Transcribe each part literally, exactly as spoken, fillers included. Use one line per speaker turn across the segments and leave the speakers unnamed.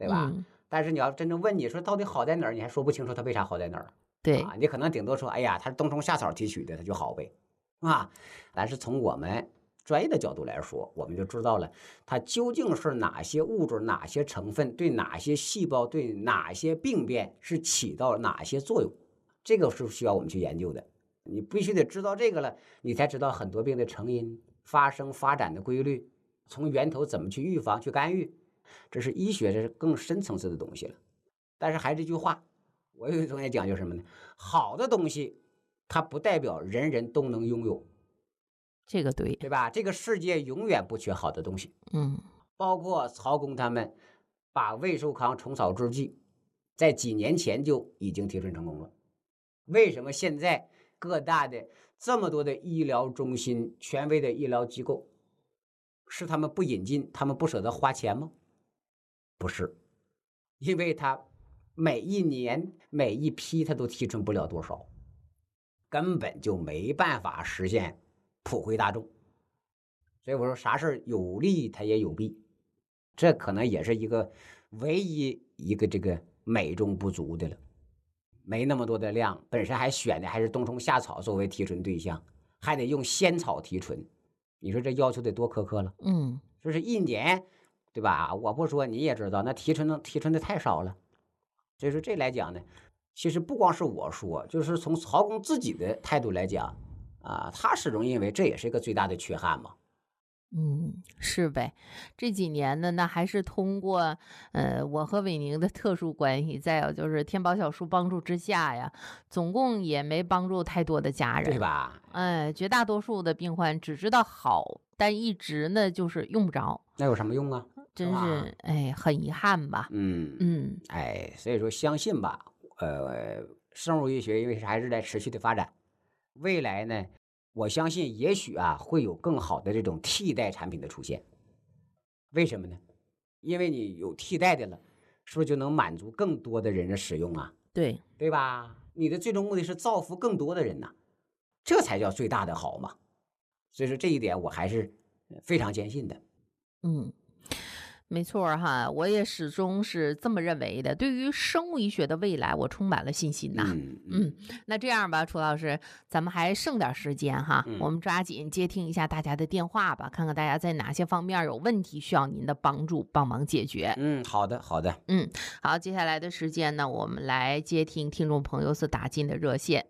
对吧？
嗯，
但是你要真正问你说到底好在哪儿，你还说不清楚它为啥好在哪儿
对，
啊？你可能顶多说，哎呀，它是冬虫夏草提取的，它就好呗，啊。但是从我们专业的角度来说，我们就知道了它究竟是哪些物质、哪些成分对哪些细胞、对哪些病变是起到哪些作用，这个是需要我们去研究的。你必须得知道这个了，你才知道很多病的成因、发生发展的规律，从源头怎么去预防、去干预，这是医学，这是更深层次的东西了。但是还是这句话，我有一种也讲究什么呢？好的东西，它不代表人人都能拥有，
这个对，
对吧？这个世界永远不缺好的东西，
嗯，
包括曹公他们把魏寿康虫草制剂在几年前就已经提纯成功了。为什么现在各大的这么多的医疗中心、权威的医疗机构，是他们不引进，他们不舍得花钱吗？不是，因为他每一年每一批他都提纯不了多少，根本就没办法实现普惠大众。所以我说啥事有利它也有弊，这可能也是一个唯一一个这个美中不足的了。没那么多的量，本身还选的还是冬虫夏草作为提纯对象，还得用仙草提纯，你说这要求得多苛刻了？
嗯，
说是一年，对吧？我不说你也知道，那提纯的提纯的太少了。所以说这来讲呢，其实不光是我说，就是从曹公自己的态度来讲啊，他始终认为这也是一个最大的缺憾嘛。
嗯，是呗。这几年呢，那还是通过呃我和伟宁的特殊关系，再有就是天宝小叔帮助之下呀，总共也没帮助太多的家人，
对吧？
哎，绝大多数的病患只知道好，但一直呢就是用不着，
那有什么用啊？
真是哎很遗憾吧。
嗯
嗯
哎，所以说相信吧，呃，生物医学因为还是在持续的发展，未来呢，我相信也许啊会有更好的这种替代产品的出现。为什么呢？因为你有替代的了，是不是就能满足更多的人的使用啊？
对，
对吧？你的最终目的是造福更多的人呐，这才叫最大的好嘛。所以说这一点我还是非常坚信的。
嗯。没错儿哈，我也始终是这么认为的。对于生物医学的未来，我充满了信心呐。
嗯
嗯，那这样吧，楚老师，咱们还剩点时间哈，
嗯
我们抓紧接听一下大家的电话吧，看看大家在哪些方面有问题，需要您的帮助，帮忙解决。
嗯，好的好的。
嗯，好，接下来的时间呢，我们来接听听众朋友所打进的热线。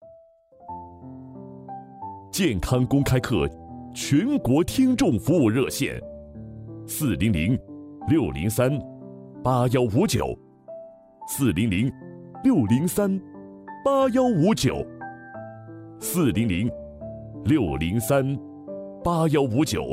健康公开课全国听众服务热线：四零零六零三八幺五九，四零零六零三八幺五九，四零零六零三八幺五九。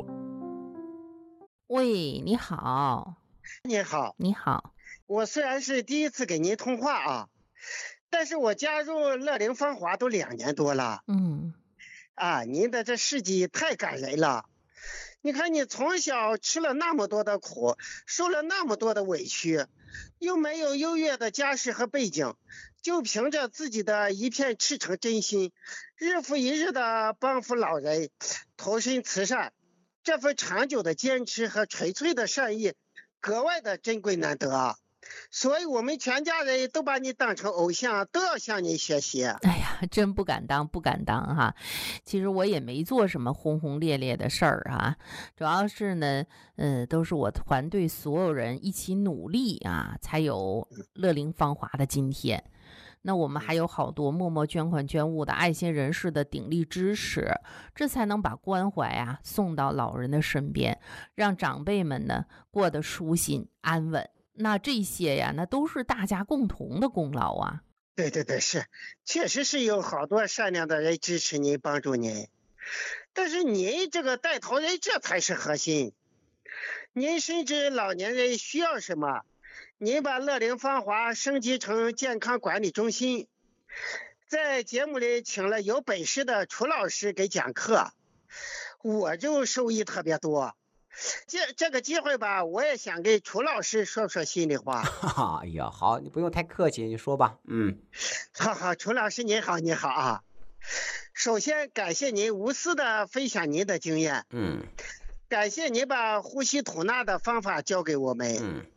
喂，你好，
你好，
你好，
我虽然是第一次给您通话啊，但是我加入乐龄芳华都两年多了
嗯
啊，您的这事迹太感人了。你看你从小吃了那么多的苦，受了那么多的委屈，又没有优越的家世和背景，就凭着自己的一片赤诚真心，日复一日的帮扶老人，投身慈善，这份长久的坚持和纯粹的善意格外的珍贵难得啊。所以我们全家人都把你当成偶像，都要向你学习。
哎呀，真不敢当，不敢当哈。其实我也没做什么轰轰烈烈的事儿啊，主要是呢，呃，都是我团队所有人一起努力啊，才有乐龄芳华的今天。那我们还有好多默默捐款捐物的爱心人士的鼎力支持，这才能把关怀啊送到老人的身边，让长辈们呢过得舒心安稳。那这些呀，那都是大家共同的功劳啊。
对对对，是，确实是有好多善良的人支持您，帮助您。但是您这个带头人，这才是核心。您深知老年人需要什么，您把乐龄芳华升级成健康管理中心，在节目里请了有本事的楚老师给讲课，我就受益特别多。这这个机会吧，我也想给楚老师说说心里话。
哎呀，好，你不用太客气，你说吧。嗯，
好好，楚老师您好，您好啊。首先感谢您无私的分享您的经验，
嗯
感谢您把呼吸吐纳的方法教给我们。
嗯